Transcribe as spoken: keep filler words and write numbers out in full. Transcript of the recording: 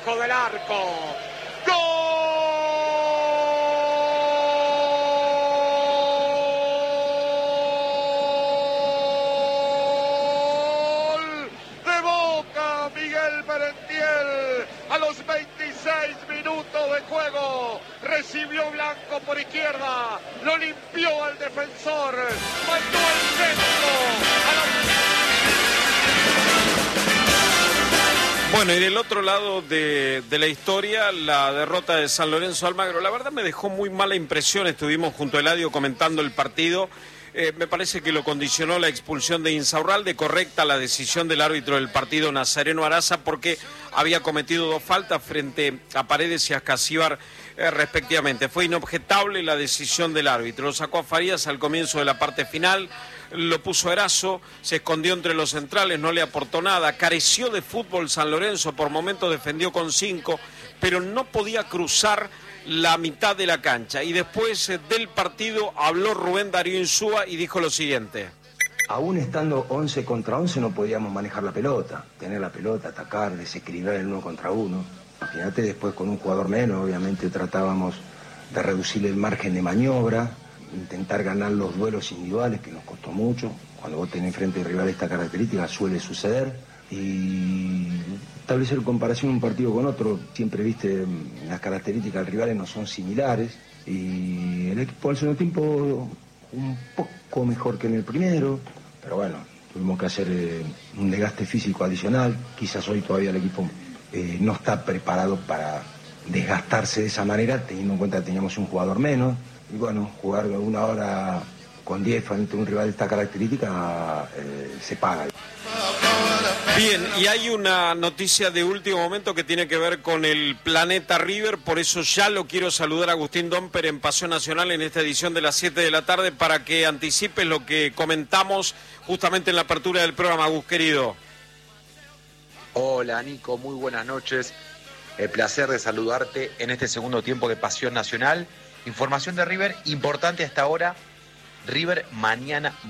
debajo del arco. ¡Gol de Boca! Miguel Merentiel a los veintiséis minutos de juego recibió Blanco por izquierda, lo limpió al defensor, mandó al centro a la... Bueno, y del otro lado de, de la historia, la derrota de San Lorenzo Almagro, la verdad me dejó muy mala impresión. Estuvimos junto a Eladio comentando el partido. Eh, me parece que lo condicionó la expulsión de Insaurralde, correcta la decisión del árbitro del partido, Nazareno Araza, porque había cometido dos faltas frente a Paredes y a Escasíbar eh, respectivamente. Fue inobjetable la decisión del árbitro, lo sacó a Farías al comienzo de la parte final, lo puso a Erazo, se escondió entre los centrales, no le aportó nada, careció de fútbol San Lorenzo, por momentos defendió con cinco, pero no podía cruzar la mitad de la cancha. Y después eh, del partido habló Rubén Darío Insúa y dijo lo siguiente: aún estando once contra once no podíamos manejar la pelota, tener la pelota, atacar, desequilibrar el uno contra uno. Imagínate, después con un jugador menos, obviamente tratábamos de reducir el margen de maniobra, intentar ganar los duelos individuales, que nos costó mucho. Cuando vos tenés frente al rival esta característica suele suceder. Y establecer comparación un partido con otro, siempre viste, las características del rival no son similares. Y el equipo al segundo tiempo un poco mejor que en el primero, pero bueno, tuvimos que hacer eh, un desgaste físico adicional. Quizás hoy todavía el equipo eh, no está preparado para desgastarse de esa manera, teniendo en cuenta que teníamos un jugador menos. Y bueno, jugar una hora con diez frente a un rival de esta característica eh, se paga. Bien, y hay una noticia de último momento que tiene que ver con el Planeta River, por eso ya lo quiero saludar a Agustín Domper en Pasión Nacional en esta edición de las siete de la tarde para que anticipe lo que comentamos justamente en la apertura del programa. Agus, querido. Hola Nico, muy buenas noches. El placer de saludarte en este segundo tiempo de Pasión Nacional. Información de River importante hasta ahora. River mañana